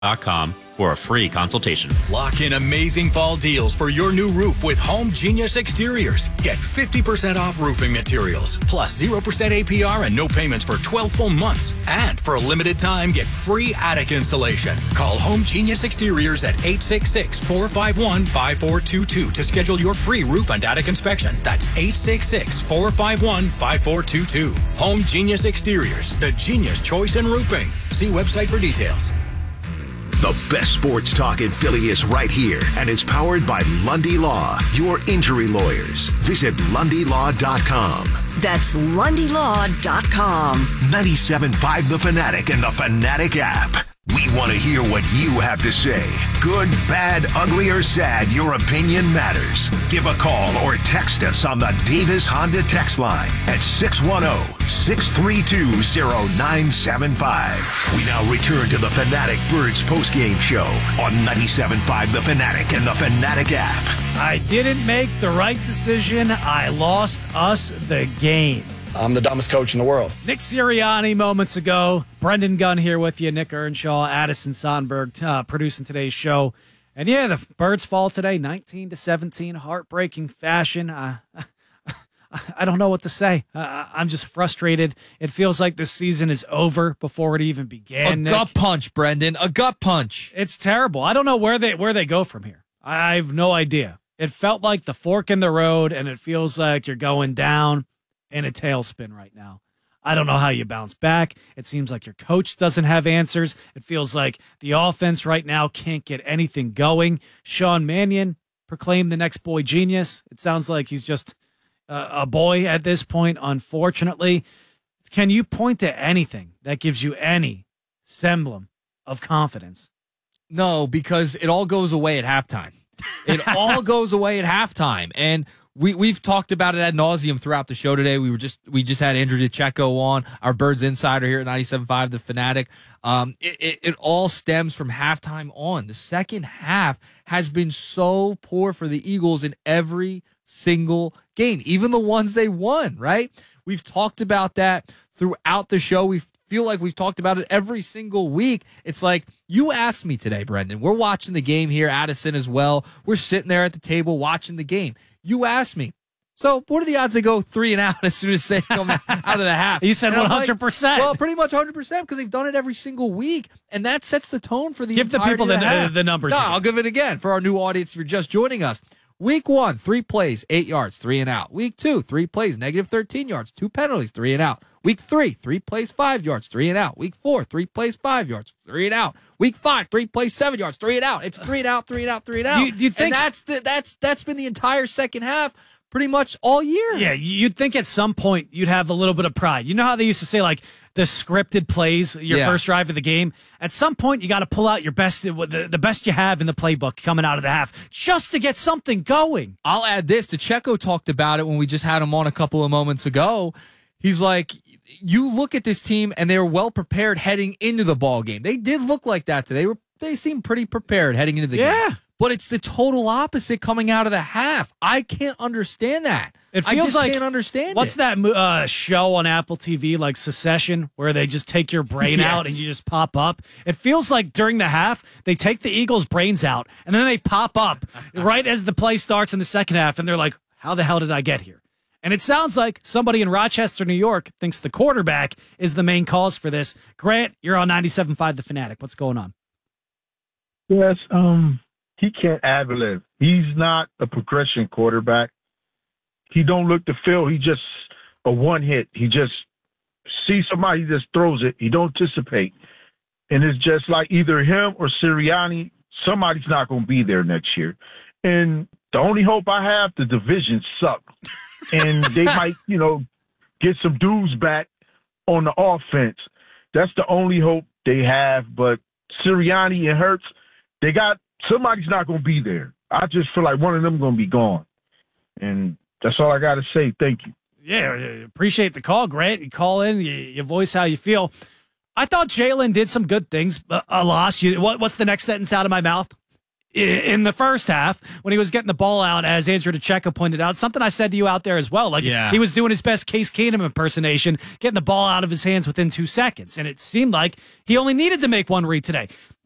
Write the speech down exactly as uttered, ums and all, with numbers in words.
dot com for a free consultation. Lock in amazing fall deals for your new roof with Home Genius Exteriors. Get fifty percent off roofing materials, plus zero percent A P R and no payments for twelve full months. And for a limited time, get free attic insulation. Call Home Genius Exteriors at eight six six, four five one, five four two two to schedule your free roof and attic inspection. That's eight six six, four five one, five four two two. Home Genius Exteriors, the genius choice in roofing. See website for details. The best sports talk in Philly is right here, and it's powered by Lundy Law, your injury lawyers. Visit Lundy Law dot com. That's Lundy Law dot com. ninety-seven point five The Fanatic and the Fanatic app. We want to hear what you have to say. Good, bad, ugly, or sad, your opinion matters. Give a call or text us on the Davis Honda text line at six one zero, six three two, zero nine seven five. We now return to the Fanatic Birds postgame show on ninety-seven point five The Fanatic and the Fanatic app. I didn't make the right decision. I lost us the game. I'm the dumbest coach in the world. Nick Sirianni moments ago. Brendan Gunn here with you. Nick Earnshaw, Addison Sonberg uh, producing today's show. And yeah, the Birds fall today, nineteen to seventeen, heartbreaking fashion. Uh, I don't know what to say. Uh, I'm just frustrated. It feels like this season is over before it even began. A Nick. gut punch, Brendan. A gut punch. It's terrible. I don't know where they where they go from here. I have no idea. It felt like the fork in the road, and it feels like you're going down in a tailspin right now. I don't know how you bounce back. It seems like your coach doesn't have answers. It feels like the offense right now can't get anything going. Sean Mannion proclaimed the next boy genius. It sounds like he's just uh, a boy at this point, unfortunately. Can you point to anything that gives you any semblance of confidence? No, because it all goes away at halftime. It all goes away at halftime. And We we've talked about it ad nauseum throughout the show today. We were just we just had Andrew DeCecco on, our Birds insider here at ninety-seven point five The Fanatic. Um, it, it it all stems from halftime on. The second half has been so poor for the Eagles in every single game, even the ones they won. Right? We've talked about that throughout the show. We feel like we've talked about it every single week. It's like you asked me today, Brendan. We're watching the game here, Addison as well. We're sitting there at the table watching the game. You asked me, so what are the odds they go three and out as soon as they come out of the half? You said one hundred percent. Like, well, pretty much one hundred percent because they've done it every single week, and that sets the tone for the Give the people the, the, uh, the numbers. No, again. I'll give it again for our new audience if you're just joining us. Week one, three plays, eight yards, three and out. Week two, three plays, negative thirteen yards, two penalties, three and out. Week three, three plays, five yards, three and out. Week four, three plays, five yards, three and out. Week five, three plays, seven yards, three and out. It's three and out, three and out, three and out. You, you think and that's the, that's that's been the entire second half. Pretty much all year. Yeah, you'd think at some point you'd have a little bit of pride. You know how they used to say, like, the scripted plays, your yeah. first drive of the game? At some point, you got to pull out your best, the, the best you have in the playbook coming out of the half just to get something going. I'll add this. DeCecco talked about it when we just had him on a couple of moments ago. He's like, you look at this team, and they were well prepared heading into the ball game. They did look like that today. They, were, they seemed pretty prepared heading into the yeah. game. But it's the total opposite coming out of the half. I can't understand that. It feels I just like can't understand what's it. that uh, show on Apple T V like Secession where they just take your brain yes. out and you just pop up? It feels like during the half they take the Eagles' brains out and then they pop up right as the play starts in the second half and they're like, "How the hell did I get here?" And it sounds like somebody in Rochester, New York thinks the quarterback is the main cause for this. Grant, you're on ninety-seven point five The Fanatic. What's going on? Yes, um. He can't ad-lib. He's not a progression quarterback. He don't look the field. He just a one hit. He just sees somebody, he just throws it. He don't anticipate. And it's just like either him or Sirianni, somebody's not going to be there next year. And the only hope I have, the division suck. And they might, you know, get some dudes back on the offense. That's the only hope they have. But Sirianni and Hurts, they got, somebody's not going to be there. I just feel like one of them going to be gone. And that's all I got to say. Thank you. Yeah, appreciate the call, Grant. You call in, you, you voice how you feel. I thought Jalen did some good things. Uh, a loss. You, what, what's the next sentence out of my mouth? In the first half, when he was getting the ball out, as Andrew DeCecco pointed out, something I said to you out there as well. Like yeah. he was doing his best Case Keenum impersonation, getting the ball out of his hands within two seconds. And it seemed like he only needed to make one read today.